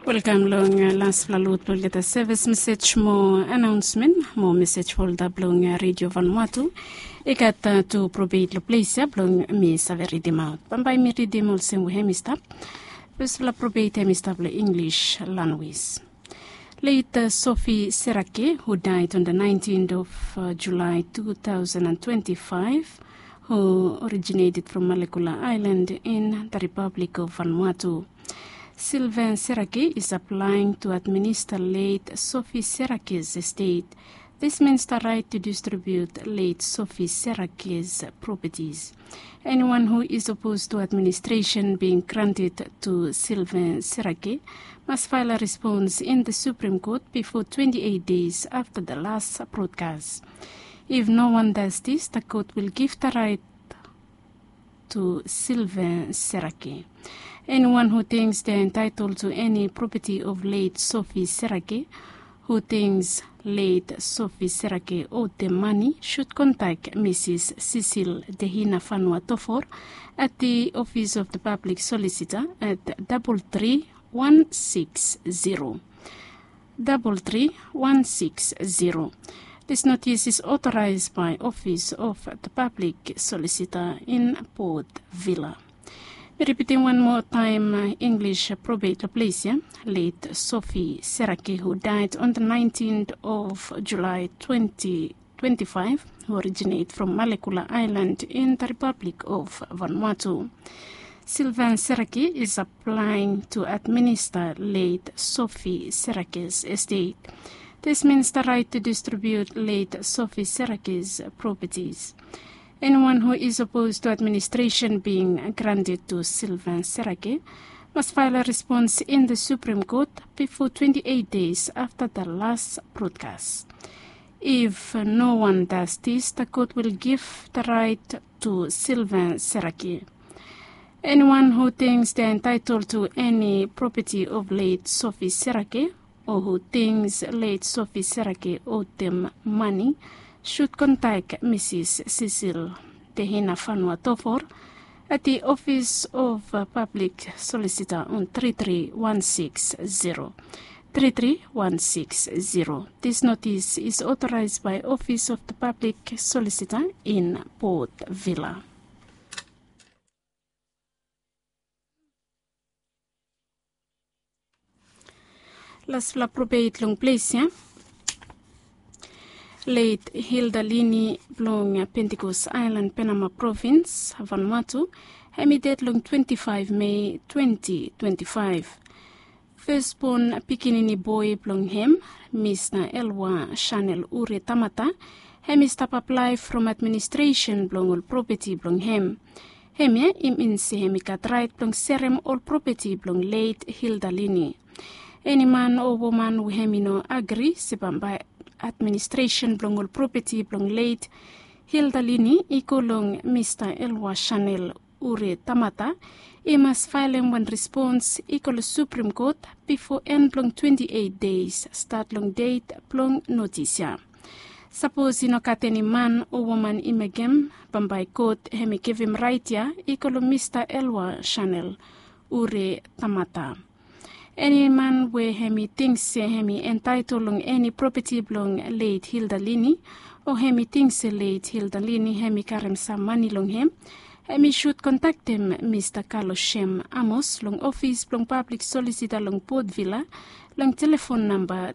Welcome long last flalut bulgata service message mo announcement mo message folder blong radio Vanuatu ikat to probate lo place blong mi saveri dima pambay mi redeem sengu hemistap bes la probate hemistap le English language. Late Sophie Serake, who died on the 19th of July 2025, who originated from Malekula Island in the Republic of Vanuatu. Sylvain Serake is applying to administer late Sophie Serake's estate. This means the right to distribute late Sophie Serake's properties. Anyone who is opposed to administration being granted to Sylvain Serake must file a response in the Supreme Court before 28 days after the last broadcast. If no one does this, the court will give the right to Sylvain Serake. Anyone who thinks they are entitled to any property of late Sophie Serake, who thinks late Sophie Serake owed them money, should contact Mrs. Cecile Dehina Fanua Tofor at the Office of the Public Solicitor at 33160. 33160. This notice is authorized by Office of the Public Solicitor in Port Vila. Repeating one more time, English probate laplacia, late Sophie Serake, who died on the 19th of July 2025, who originated from Malekula Island in the Republic of Vanuatu. Sylvain Serake is applying to administer late Sophie Serake's estate. This means the right to distribute late Sophie Serake's properties. Anyone who is opposed to administration being granted to Sylvain Serake must file a response in the Supreme Court before 28 days after the last broadcast. If no one does this, the court will give the right to Sylvain Serake. Anyone who thinks they are entitled to any property of late Sophie Serake or who thinks late Sophie Serake owed them money should contact Mrs. Cecile Dehina Fanua Tofor at the Office of Public Solicitor on 33160. 33160. This notice is authorized by Office of the Public Solicitor in Port Vila. Las fla probate long place, yeah? Late Hilda Lini blong Pentecost Island, Panama Province, Vanuatu, hemidet long 25 May 2025. Firstborn Pikinini boy blong hem, Mr. Elwa Chanel Ure Tamata, hemistap apply from administration blong all property blong hem. Hemia iminsi hemikat right blong serem all property blong late Hilda Lini. Any man or woman who hemino agree sibamba administration blong all property blong late Hilda Lini ikolong Mr. Elwa Chanel Ure Tamata must file one response equal Supreme Court before end blong 28 days start long date blong noticia. Suppose ino kateni man or woman imegem bambay court hemi give him right ya equal Mr. Elwa Chanel Ure Tamata. Any man where hemi thinks hemi entitled on any property belong late Hilda Lini or hemi thinks late Hilda Lini hemi karem some money long him, hemi should contact him Mr. Carlos Shem Amos long office long public solicitor long Port Vila long telephone number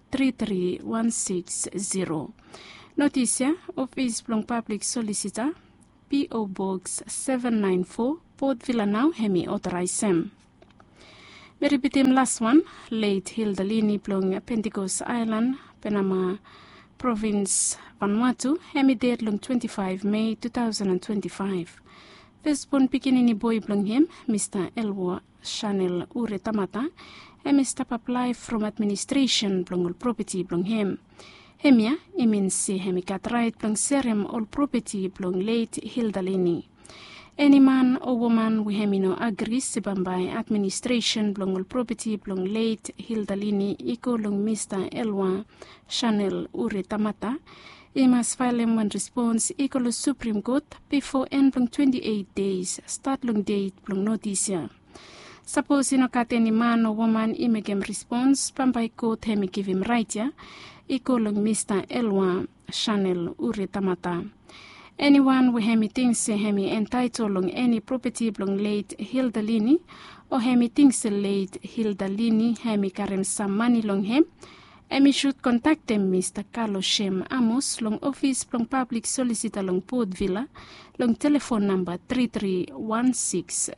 33160. Noticia office long public solicitor P.O. Box 794 Port Vila now hemi authorize him. We repeat him last one, late Hilda Lini blong Pentecost Island, Panama Province, Vanuatu, hemi date long 25 May 2025. Firstborn Pikinini boy blong him, Mr. Elwa Chanel Ure Tamata, hemi stop apply from administration blong all property blong him. Hemia, iminsi hemi kat right blong serem all property blong late Hilda Lini. Any man or woman who hemino agrees sibambay administration blong all property blong late Hilda Lini iko long Mr. Elwa Chanel Ure Tamata, must file one response iko Supreme Court before end blong 28 days start long date blong noticia. Suppose no kateni man or woman imegem response pambai ko hemi give him right ya. Ikolong Mr. Elwa Chanel Uri Tamata. Anyone we hemi thinks hemi entitled long any property belong late Hildalini or hemi thinks late Hildalini hemi karem some money long him. Emi should contact them Mr. Carlos Shem Amos long office long public solicitor long Port Villa long telephone number 33160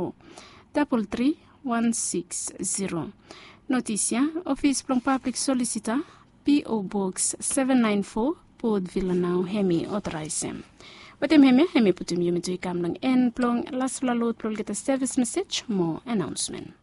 33160. Noticia office long public solicitor P.O. Box 794 Port Villa now hemi authorize him. Watem hemi putum yumi to ikam lang en plong last flalot plol get a service message more announcement.